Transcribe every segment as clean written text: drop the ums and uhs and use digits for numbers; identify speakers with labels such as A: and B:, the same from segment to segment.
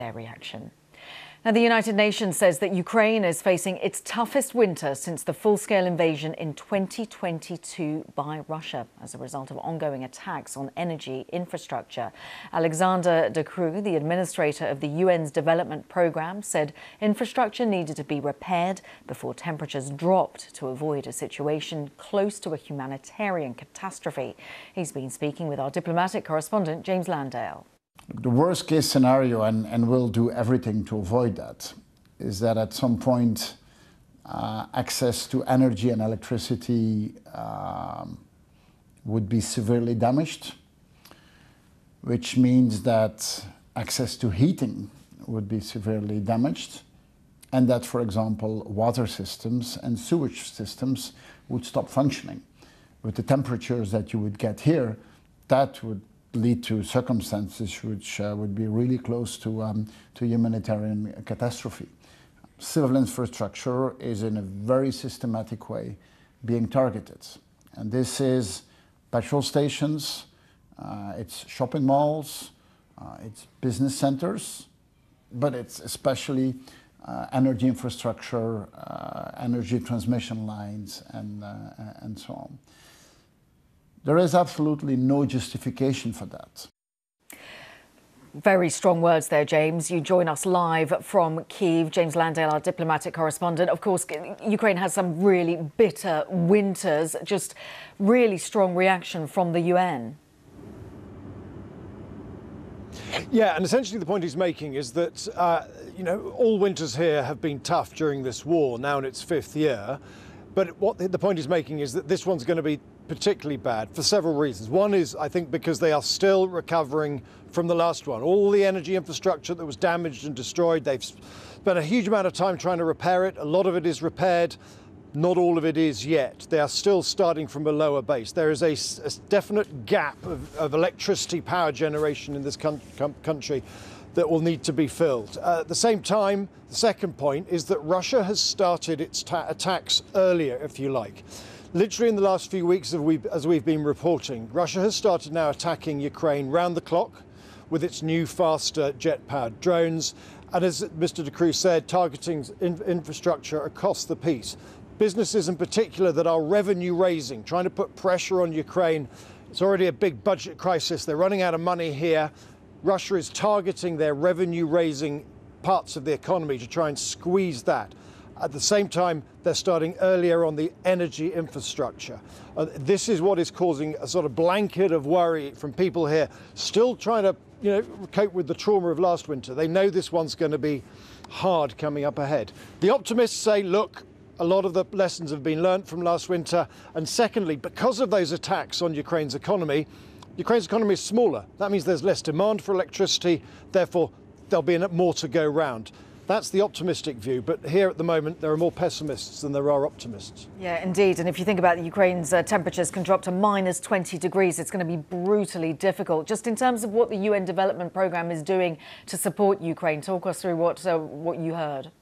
A: their reaction. Now, the United Nations says that Ukraine is facing its toughest winter since the full-scale invasion in 2022 by Russia as a result of ongoing attacks on energy infrastructure. Alexander De Croo, the administrator of the UN's development programme, said infrastructure needed to be repaired before temperatures dropped to avoid a situation close to a humanitarian catastrophe. He's been speaking with our diplomatic correspondent, James Landale.
B: The worst case scenario, and we'll do everything to avoid that, is that at some point access to energy and electricity would be severely damaged, which means that access to heating would be severely damaged, and that, for example, water systems and sewage systems would stop functioning. With the temperatures that you would get here, that would lead to circumstances which would be really close to humanitarian catastrophe. Civil infrastructure is in a very systematic way being targeted. And this is petrol stations, it's shopping malls, it's business centers, but it's especially energy infrastructure, energy transmission lines, and so on. There is absolutely no justification for that.
A: Very strong words there, James. You join us live from Kyiv. James Landale, our diplomatic correspondent. Of course, Ukraine has some really bitter winters. Just really strong reaction from the UN.
C: Yeah, and essentially the point he's making is that, all winters here have been tough during this war, now in its fifth year. But what the point he's making is that this one's going to be particularly bad for several reasons. One is, I think, because they are still recovering from the last one. All the energy infrastructure that was damaged and destroyed, they've spent a huge amount of time trying to repair it. A lot of it is repaired. Not all of it is yet. They are still starting from a lower base. There is a definite gap of electricity power generation in this country that will need to be filled. At the same time, the second point is that Russia has started its attacks earlier, if you like. Literally in the last few weeks, as we've been reporting, Russia has started now attacking Ukraine round the clock with its new, faster jet-powered drones. And as Mr. De Croo said, targeting infrastructure across the piece. Businesses in particular that are revenue-raising, trying to put pressure on Ukraine. It's already a big budget crisis. They're running out of money here. Russia is targeting their revenue-raising parts of the economy to try and squeeze that. At the same time, they're starting earlier on the energy infrastructure. This is what is causing a sort of blanket of worry from people here, still trying to, cope with the trauma of last winter. They know this one's going to be hard coming up ahead. The optimists say, look, a lot of the lessons have been learned from last winter. And secondly, because of those attacks on Ukraine's economy is smaller. That means there's less demand for electricity, therefore there'll be more to go round. That's the optimistic view, but here at the moment there are more pessimists than there are optimists.
A: Yeah, indeed. And if you think about it, Ukraine's temperatures can drop to minus 20 degrees. It's going to be brutally difficult. Just in terms of what the UN Development Programme is doing to support Ukraine, talk us through what you heard.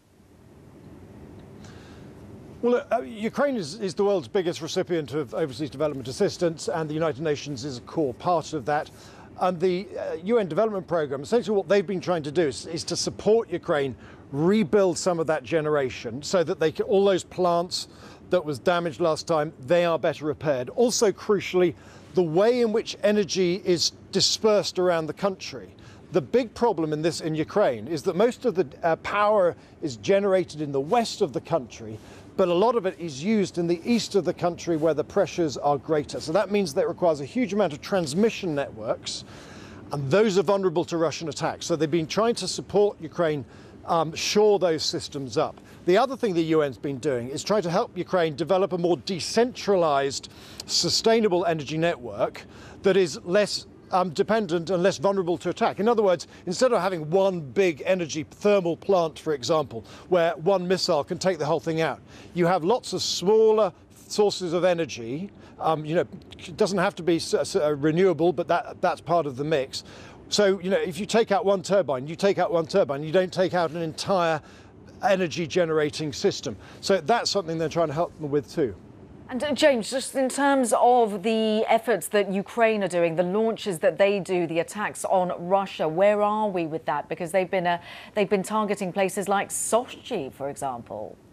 C: Well, Ukraine is the world's biggest recipient of overseas development assistance, and the United Nations is a core part of that. And the UN Development Programme, essentially what they've been trying to do is to support Ukraine rebuild some of that generation so that they can, all those plants that was damaged last time, they are better repaired. Also, crucially, the way in which energy is dispersed around the country. The big problem in Ukraine is that most of the power is generated in the west of the country, but a lot of it is used in the east of the country where the pressures are greater. So that means that it requires a huge amount of transmission networks, and those are vulnerable to Russian attacks. So they've been trying to support Ukraine shore those systems up. The other thing the UN's been doing is trying to help Ukraine develop a more decentralized, sustainable energy network that is less dependent and less vulnerable to attack. In other words, instead of having one big energy thermal plant, for example, where one missile can take the whole thing out, you have lots of smaller sources of energy. It doesn't have to be renewable, but that's part of the mix. So, if you take out one turbine, you don't take out an entire energy generating system. So that's something they're trying to help them with too.
A: And James, just in terms of the efforts that Ukraine are doing, the launches that they do, the attacks on Russia, where are we with that? Because they've been targeting places like Sochi, for example.